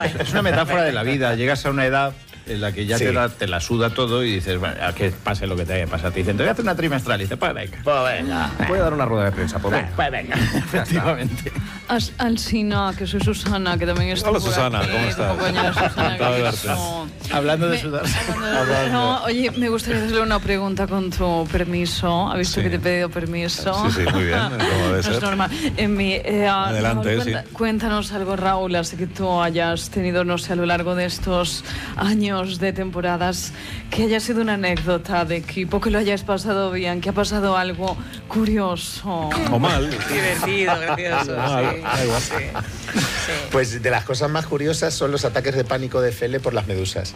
Es una metáfora de la vida. Llegas a una edad en la que ya te la suda todo y dices, bueno, a que pase lo que te pasa. Te dicen, te voy a hacer una trimestral. Y dices, pues venga. Voy a dar una rueda de prensa, pues venga. Efectivamente. Alsina, que soy Susana, que también estoy. Hola, Susana, ¿cómo estás? Encantado de verte. Hablando de sudar. No, oye, me gustaría hacerle una pregunta con tu permiso. ¿Ha visto que te he pedido permiso? Sí, muy bien, como debe ser. No es normal. Adelante, Raúl, cuéntanos algo, Raúl, así que tú hayas tenido, no sé, a lo largo de estos años de temporadas, que haya sido una anécdota de equipo, que lo hayas pasado bien, que ha pasado algo curioso. O mal. Divertido, gracioso. Sí. Pues de las cosas más curiosas son los ataques de pánico de Fele por las medusas.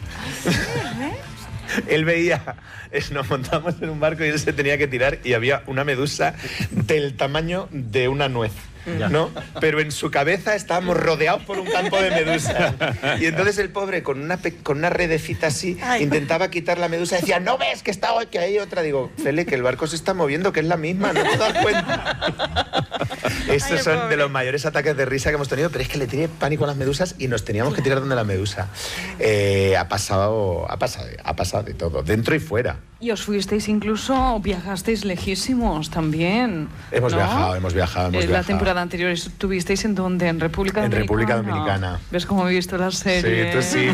Él veía, nos montamos en un barco y él se tenía que tirar y había una medusa del tamaño de una nuez, ¿no? Pero en su cabeza estábamos rodeados por un campo de medusas. Y entonces el pobre, con una redecita así, intentaba quitar la medusa y decía, ¿no ves que hay otra? Digo, Fele, que el barco se está moviendo, que es la misma, ¿no te das cuenta? Estos son de los mayores ataques de risa que hemos tenido, pero es que le tiene pánico a las medusas y nos teníamos que tirar donde la medusa. Ha pasado de todo, dentro y fuera. Y os fuisteis incluso, viajasteis lejísimos también. Hemos viajado. La temporada anterior estuvisteis ¿en dónde? ¿En República Dominicana? En República Dominicana. ¿Ves cómo he visto la serie? Sí, tú sí,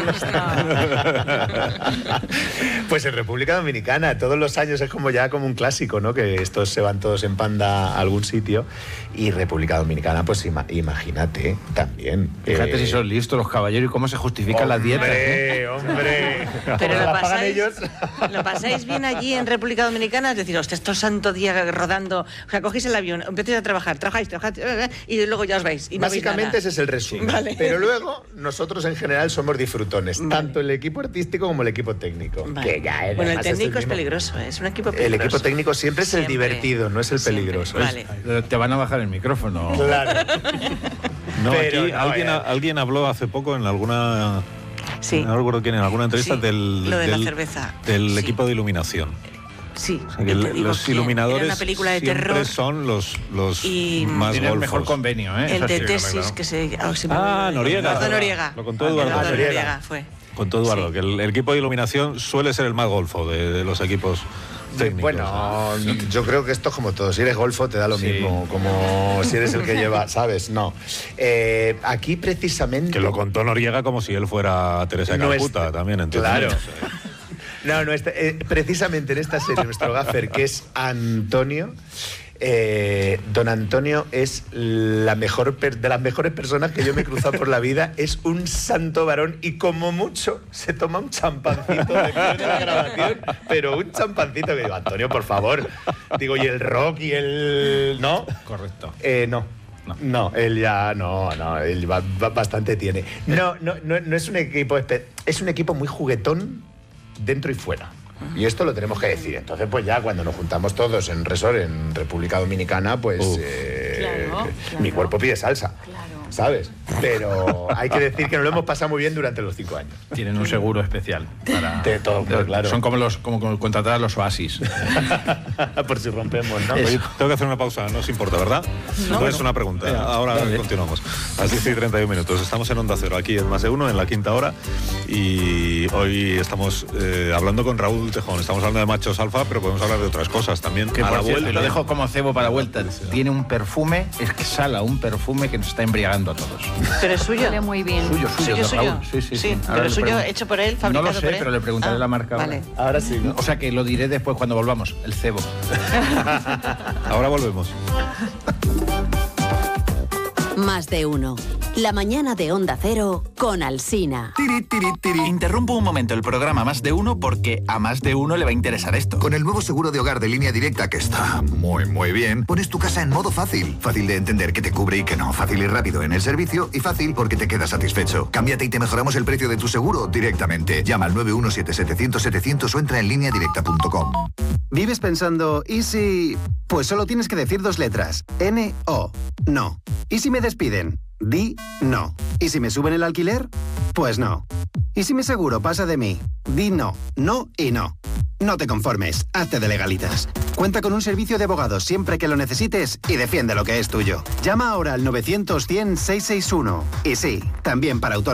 ¿no? Pues en República Dominicana, todos los años es como un clásico, ¿no? Que estos se van todos en panda a algún sitio. Y República Dominicana, pues imagínate, también. Fíjate si son listos los caballeros y cómo se justifican las dietas. ¡Hombre! Pero ellos. ¿Lo pasáis bien allí en República Dominicana? Es decir, esto santo día rodando, o sea, cogéis el avión, empezáis a trabajáis y luego ya os vais. Y básicamente ese es el resumen. Vale. Pero luego, nosotros en general somos disfrutones, tanto el equipo artístico como el equipo técnico. Vale. Que ya bueno, el técnico es peligroso, es un equipo peligroso. El equipo técnico siempre es el divertido, no es el peligroso. Vale. Te van a bajar el micrófono. Claro. No, pero aquí alguien habló hace poco en alguna... Sí. No recuerdo quién, en alguna entrevista lo de la cerveza. Del equipo de iluminación. Sí. O sea, que los iluminadores una película de siempre terror son los más tienen el mejor golfos. convenio, ¿eh? El de tesis que se... Noriega. Lo contó Eduardo. Noriega fue. Contó Eduardo, que el equipo de iluminación suele ser el más golfo de los equipos técnicos. Bueno, yo creo que esto es como todo. Si eres golfo te da lo mismo, como si eres el que lleva, ¿sabes? No. Aquí precisamente... Que lo contó Noriega como si él fuera Teresa de Calcuta también, entonces. Claro. No, precisamente en esta serie nuestro gaffer, que es Antonio, don Antonio es de las mejores personas que yo me he cruzado por la vida. Es un santo varón y como mucho se toma un champancito después de la grabación, pero un champancito que digo, Antonio, por favor. Digo, y el rock y el... ¿No? Correcto. No, él ya él bastante tiene. No es un equipo, es un equipo muy juguetón dentro y fuera. Y esto lo tenemos que decir. Entonces, pues ya cuando nos juntamos todos en Resort, en República Dominicana, pues mi cuerpo pide salsa. ¿Sabes? Pero hay que decir que nos lo hemos pasado muy bien durante los 5 años. Tienen un seguro especial para... De todo, claro. Son como contratar a los Oasis. Por si rompemos, ¿no? Oye, tengo que hacer una pausa, no os importa, ¿verdad? No es una pregunta. Ahora continuamos. Así 31 minutos. Estamos en Onda Cero, aquí en Más de Uno, en la quinta hora. Y hoy estamos hablando con Raúl Tejón. Estamos hablando de machos alfa, pero podemos hablar de otras cosas también. Que a la vuelta, lo dejo como cebo para la vuelta. Tiene un perfume, exhala un perfume que nos está embriagando a todos. Pero es suyo. Huele muy bien. Suyo. Raúl. Sí. Pero es suyo, hecho por él, fabricado No lo sé, por él. pero le preguntaré la marca. Vale. Ahora sí, ¿no? O sea que lo diré después cuando volvamos. El cebo. Ahora volvemos. Más de uno. La mañana de Onda Cero con Alsina. Interrumpo un momento el programa Más de Uno porque a más de uno le va a interesar esto. Con el nuevo seguro de hogar de Línea Directa, que está muy bien, pones tu casa en modo fácil. Fácil de entender que te cubre y que no. Fácil y rápido en el servicio y fácil porque te quedas satisfecho. Cámbiate y te mejoramos el precio de tu seguro directamente. Llama al 917-700-700 o entra en lineadirecta.com. ¿Vives pensando, y si...? Pues solo tienes que decir 2 letras. N-O. No. ¿Y si me despiden? Di no. ¿Y si me suben el alquiler? Pues no. ¿Y si mi seguro pasa de mí? Di no. No y no. No te conformes. Hazte de legalitas. Cuenta con un servicio de abogados siempre que lo necesites y defiende lo que es tuyo. Llama ahora al 900-100-661. Y sí, también para autónomos.